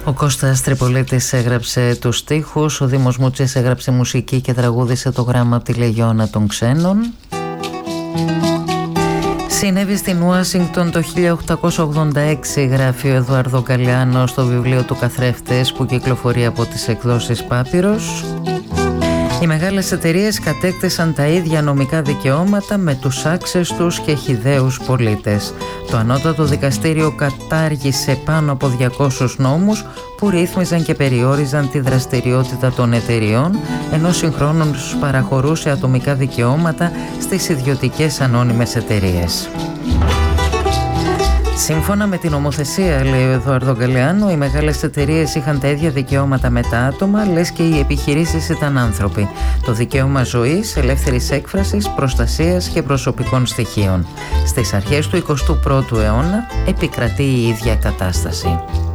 Ο Κώστας Τριπολίτης έγραψε τους στίχους, ο Δήμος Μούτσης έγραψε μουσική και τραγούδισε το γράμμα από τη Λεγιώνα των Ξένων. Συνέβη στην Ουάσιγκτον το 1886, γράφει ο Εδουάρδο Γκαλεάνο στο βιβλίο του Καθρέφτες που κυκλοφορεί από τις εκδόσεις Πάπυρος. Οι μεγάλες εταιρείες κατέκτησαν τα ίδια νομικά δικαιώματα με τους άξες τους και χυδαίους πολίτες. Το ανώτατο δικαστήριο κατάργησε πάνω από 200 νόμους που ρύθμιζαν και περιόριζαν τη δραστηριότητα των εταιριών, ενώ συγχρόνως παραχωρούσε ατομικά δικαιώματα στις ιδιωτικές ανώνυμες εταιρείες. Σύμφωνα με την νομοθεσία, λέει ο Εδουάρδο Γκαλεάνο, οι μεγάλες εταιρείες είχαν τα ίδια δικαιώματα με τα άτομα, λες και οι επιχειρήσεις ήταν άνθρωποι. Το δικαίωμα ζωής, ελεύθερης έκφρασης, προστασίας και προσωπικών στοιχείων. Στις αρχές του 21ου αιώνα επικρατεί η ίδια κατάσταση.